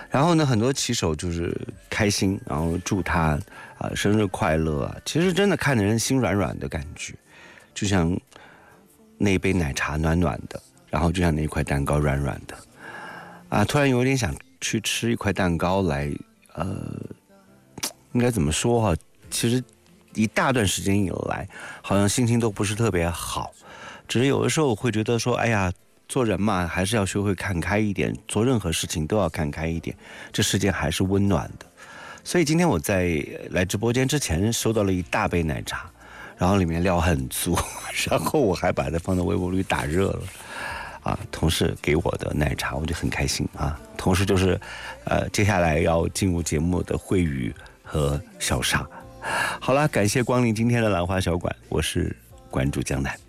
然后呢，很多骑手就是开心，然后祝他生日快乐啊。其实真的看得人心软软的感觉，就像那一杯奶茶暖暖的，然后就像那一块蛋糕软软的啊。突然有点想去吃一块蛋糕来，应该怎么说哈？其实一大段时间以来，好像心情都不是特别好，只是有的时候会觉得说，哎呀。做人嘛，还是要学会看开一点，做任何事情都要看开一点，这世界还是温暖的。所以今天我在来直播间之前收到了一大杯奶茶，然后里面料很足，然后我还把它放到微波炉里打热了啊。同事给我的奶茶，我就很开心啊。同时就是接下来要进入节目的慧宇和小沙。好了，感谢光临今天的兰花小馆，我是关注江南。